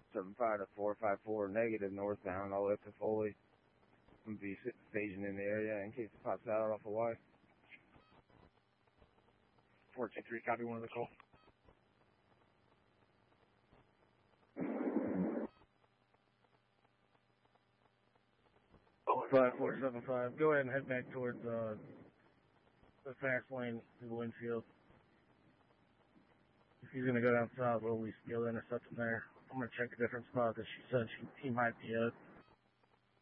75 to 454 negative northbound all the way up to Foley. I'm going to be staging in the area in case it pops out off of Y. 423, copy one of the call. 5475. Go ahead and head back towards the fast lane to the Winfield. If he's going to go down south, we'll at least be able to intercept him there. I'm going to check a different spot that she said he might be at.